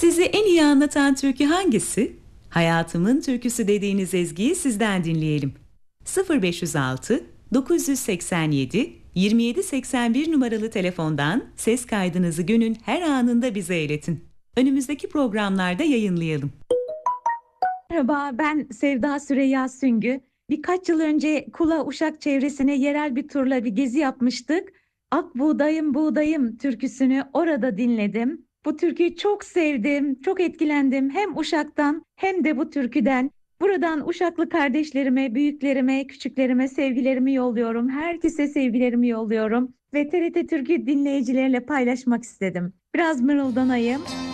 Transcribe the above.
Sizi en iyi anlatan türkü hangisi? Hayatımın türküsü dediğiniz ezgiyi sizden dinleyelim. 0506 987 2781 numaralı telefondan ses kaydınızı günün her anında bize iletin. Önümüzdeki programlarda yayınlayalım. Merhaba, ben Sevda Süreyya Süngü. Birkaç yıl önce Kula Uşak çevresine yerel bir turla bir gezi yapmıştık. Ak buğdayım buğdayım türküsünü orada dinledim. Bu türküyü çok sevdim, çok etkilendim. Hem Uşak'tan hem de bu türküden. Buradan Uşaklı kardeşlerime, büyüklerime, küçüklerime sevgilerimi yolluyorum. Herkese sevgilerimi yolluyorum. Ve TRT Türkü dinleyicilerle paylaşmak istedim. Biraz mırıldanayım.